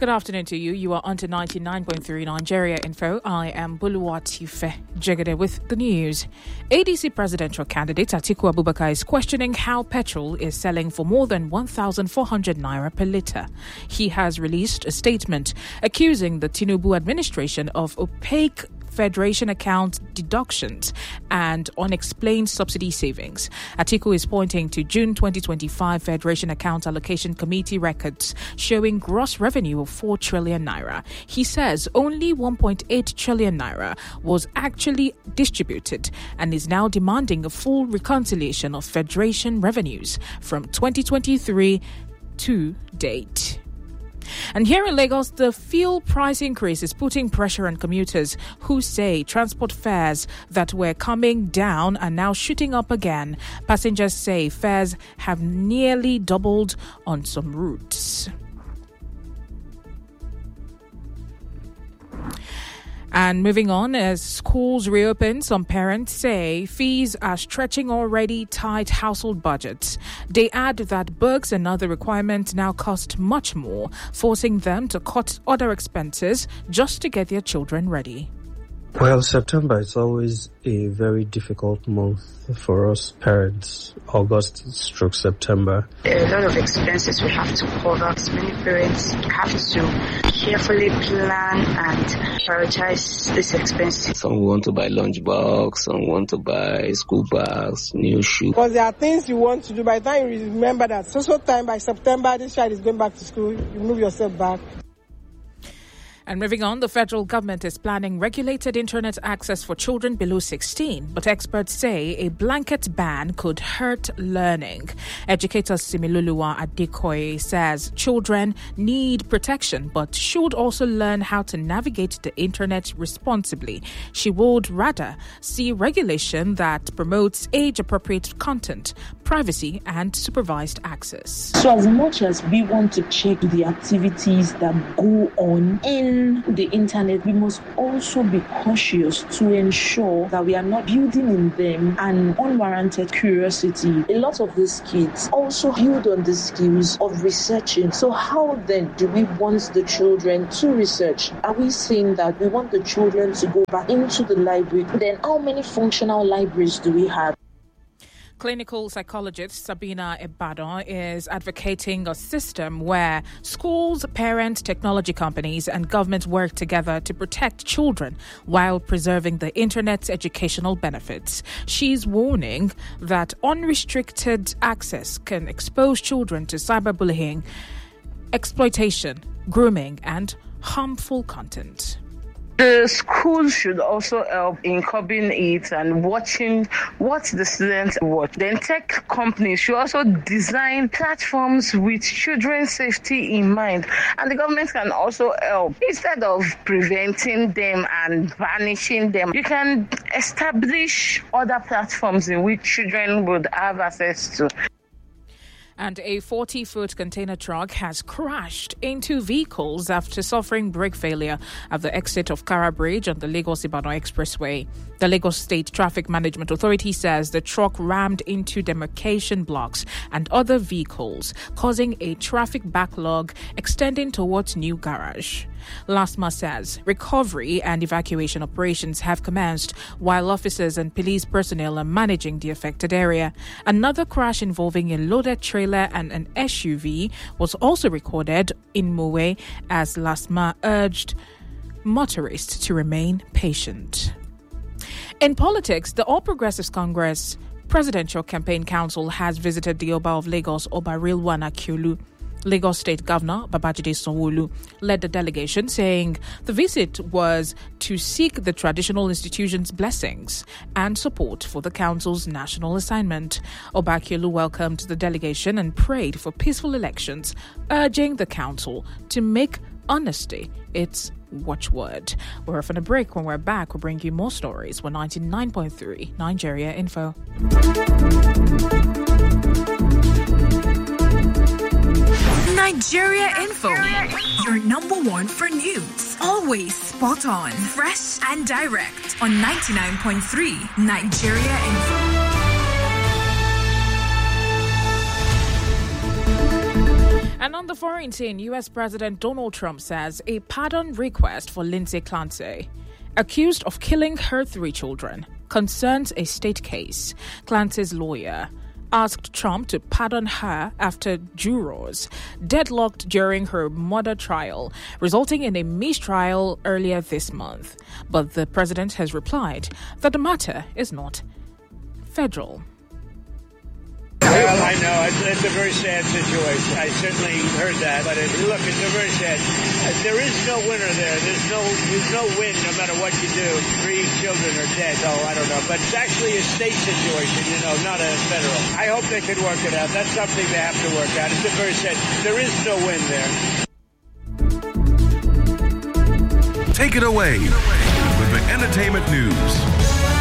Good afternoon to you. You are on to 99.3 Nigeria Info. I am Buluwatife Jegede with the news. ADC presidential candidate Atiku Abubakar is questioning how petrol is selling for more than 1,400 naira per litre. He has released a statement accusing the Tinubu administration of opaque Federation account deductions and unexplained subsidy savings. Atiku is pointing to June 2025 Federation Account Allocation Committee records showing gross revenue of 4 trillion naira. He says only 1.8 trillion naira was actually distributed and is now demanding a full reconciliation of Federation revenues from 2023 to date. And here in Lagos, the fuel price increase is putting pressure on commuters who say transport fares that were coming down are now shooting up again. Passengers say fares have nearly doubled on some routes. And moving on, as schools reopen, some parents say fees are stretching already tight household budgets. They add that books and other requirements now cost much more, forcing them to cut other expenses just to get their children ready. Well, September is always a very difficult month for us parents. August/September. There are a lot of expenses we have to cover. Many parents have to carefully plan and prioritize this expense. Some want to buy lunchbox, some want to buy school bags, new shoes. Because there are things you want to do. By the time you remember that so time by September, this child is going back to school, you move yourself back. And moving on, the federal government is planning regulated internet access for children below 16, but experts say a blanket ban could hurt learning. Educator Similoluwa Adekoye says children need protection, but should also learn how to navigate the internet responsibly. She would rather see regulation that promotes age-appropriate content, privacy, and supervised access. So as much as we want to check the activities that go on in the internet, we must also be cautious to ensure that we are not building in them an unwarranted curiosity. A lot of these kids also build on the skills of researching. So how then do we want the children to research? Are we saying that we want the children to go back into the library? Then how many functional libraries do we have? Clinical psychologist Sabina Ibadan is advocating a system where schools, parents, technology companies, and government work together to protect children while preserving the internet's educational benefits. She's warning that unrestricted access can expose children to cyberbullying, exploitation, grooming, and harmful content. The school should also help in curbing it and watching what the students watch. Then tech companies should also design platforms with children's safety in mind. And the government can also help. Instead of preventing them and banishing them, you can establish other platforms in which children would have access to. And a 40-foot container truck has crashed into vehicles after suffering brake failure at the exit of Kara Bridge on the Lagos-Ibadan Expressway. The Lagos State Traffic Management Authority says the truck rammed into demarcation blocks and other vehicles, causing a traffic backlog extending towards New Garage. LASMA says recovery and evacuation operations have commenced while officers and police personnel are managing the affected area. Another crash involving a loaded trailer and an SUV was also recorded in Mowe as LASMA urged motorists to remain patient. In politics, the All Progressives Congress Presidential Campaign Council has visited the Oba of Lagos, Oba Rilwan Akiolu. Lagos State Governor Babajide Sanwo-Olu led the delegation, saying the visit was to seek the traditional institution's blessings and support for the council's national assignment. Oba Akiolu welcomed the delegation and prayed for peaceful elections, urging the council to make honesty its watchword. We're off on a break. When we're back, we'll bring you more stories. We're 99.3 Nigeria Info. Nigeria Info, your number one for news. Always spot on, fresh and direct on 99.3 Nigeria Info. And on the foreign scene, U.S. President Donald Trump says a pardon request for Lindsay Clancy, accused of killing her 3 children, concerns a state case. Clancy's lawyer asked Trump to pardon her after jurors deadlocked during her murder trial, resulting in a mistrial earlier this month. But the president has replied that the matter is not federal. Well, I know. It's a very sad situation. I certainly heard that. But it's a very sad. There is no winner there. There's no win no matter what you do. 3 children are dead. Oh, I don't know. But it's actually a state situation, not a federal. I hope they can work it out. That's something they have to work out. It's a very sad. There is no win there. Take it away with the entertainment news.